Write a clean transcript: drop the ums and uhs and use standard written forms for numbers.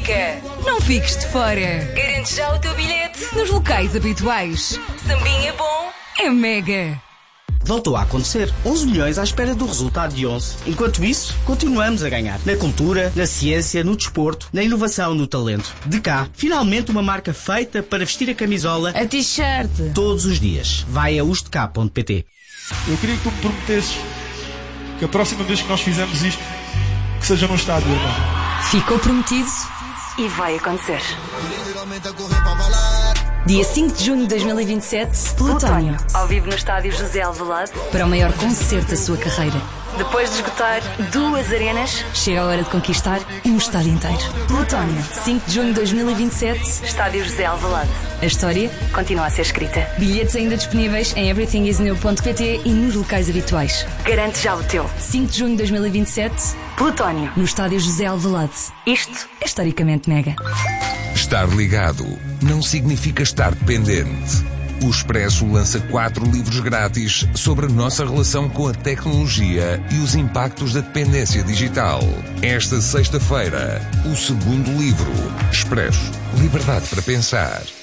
Benfica. Não fiques de fora. Garante já o teu bilhete. Nos locais habituais. Sambinha bom. É Mega. Voltou a acontecer. 11 milhões à espera do resultado de 11. Enquanto isso, continuamos a ganhar. Na cultura, na ciência, no desporto, na inovação, no talento. De cá, finalmente uma marca feita para vestir a camisola, A t-shirt. todos os dias. Vai a ustk.pt. Eu queria que tu me prometesses que a próxima vez que nós fizermos isto, que seja no estádio, irmão. Ficou prometido. E vai acontecer. Dia 5 de junho de 2027, Plutónio. Ao vivo no estádio José Alvalade. Para o maior concerto da sua carreira. Depois de esgotar 2 arenas. Chega a hora de conquistar um estádio inteiro. Plutónio. 5 de junho de 2027. Estádio José Alvalade. A história Continua a ser escrita. Bilhetes ainda disponíveis em everythingisnew.pt e nos locais habituais. Garante já o teu. 5 de junho de 2027, Plutónio. no estádio José Alvalade. Isto É historicamente Mega. Estar ligado não significa estar dependente. O Expresso lança 4 livros grátis sobre a nossa relação com a tecnologia e os impactos da dependência digital. Esta sexta-feira, o segundo livro, Expresso. Liberdade para pensar.